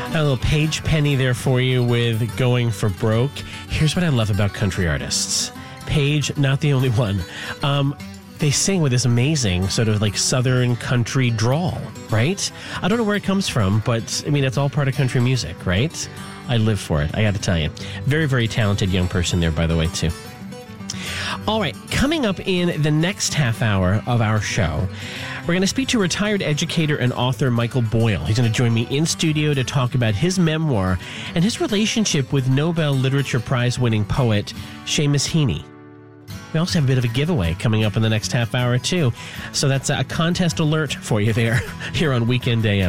A little Page Penny there for you with Going for Broke. Here's what I love about country artists. Paige, not the only one. They sing with this amazing sort of like southern country drawl, right? I don't know where it comes from, but I mean, it's all part of country music, right? I live for it, I got to tell you. Very, very talented young person there, by the way, too. All right, coming up in the next half hour of our show, we're going to speak to retired educator and author Michael Boyle. He's going to join me in studio to talk about his memoir and his relationship with Nobel Literature Prize-winning poet Seamus Heaney. We also have a bit of a giveaway coming up in the next half hour, too. So that's a contest alert for you there here on Weekend AM.